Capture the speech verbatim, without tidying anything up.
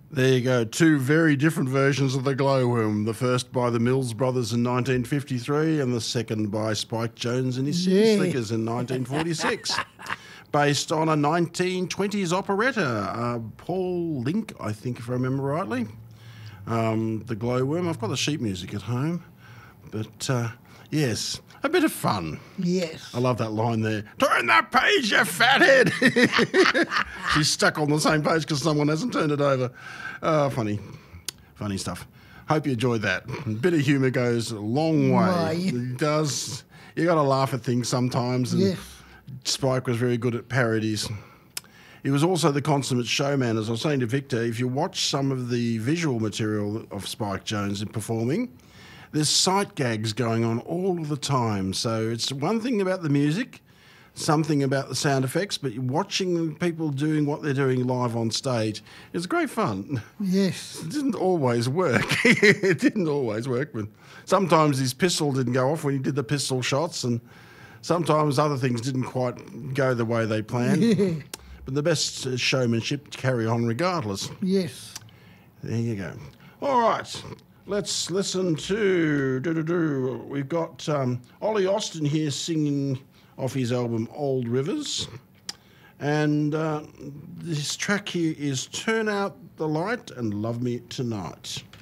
There you go. Two very different versions of the Glowworm. The first by the Mills Brothers in nineteen fifty-three and the second by Spike Jones and his City Yeah. Slickers in nineteen forty-six. Based on a nineteen twenties operetta. Uh, Paul Link, I think, if I remember rightly. Um, the Glowworm. I've got the sheet music at home. But, uh, yes, a bit of fun. Yes. I love that line there. Turn that page, you fathead. She's stuck on the same page because someone hasn't turned it over. Oh, funny. Funny stuff. Hope you enjoyed that. A bit of humour goes a long way. Why? It does. You got to laugh at things sometimes. And Yes. Spike was very good at parodies. He was also the consummate showman. As I was saying to Victor, if you watch some of the visual material of Spike Jones in performing, there's sight gags going on all of the time. So it's one thing about the music, something about the sound effects, but watching people doing what they're doing live on stage is great fun. Yes. It didn't always work. It didn't always work. But sometimes his pistol didn't go off when he did the pistol shots, and sometimes other things didn't quite go the way they planned. Yeah. But the best uh, showmanship carry on regardless. Yes. There you go. All right. Let's listen to... Do-do-do. We've got um, Ollie Austin here singing off his album Old Rivers. And uh, this track here is Turn Out the Light and Love Me Tonight.